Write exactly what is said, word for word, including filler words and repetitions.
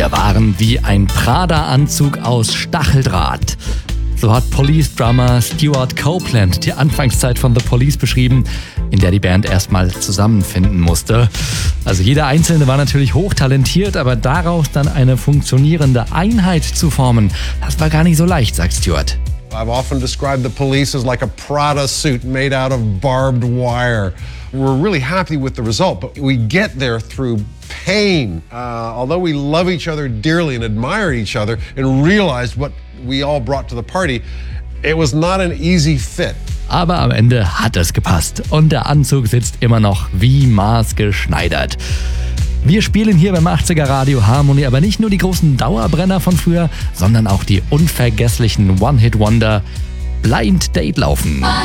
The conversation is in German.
Wir waren wie ein Prada-Anzug aus Stacheldraht. So hat Police-Drummer Stuart Copeland die Anfangszeit von The Police beschrieben, in der die Band erstmal zusammenfinden musste. Also jeder Einzelne war natürlich hochtalentiert, aber daraus dann eine funktionierende Einheit zu formen, das war gar nicht so leicht, sagt Stuart. I've often described the Police as like a Prada suit made out of barbed wire. We're really happy with the result, but we get there through pain. Uh, although we love each other dearly and admire each other and realized what we all brought to the party, it was not an easy fit. Aber am Ende hat es gepasst und der Anzug sitzt immer noch wie maßgeschneidert. Wir spielen hier beim achtziger Radio Harmony aber nicht nur die großen Dauerbrenner von früher, sondern auch die unvergesslichen One-Hit-Wonder. Blind Date laufen.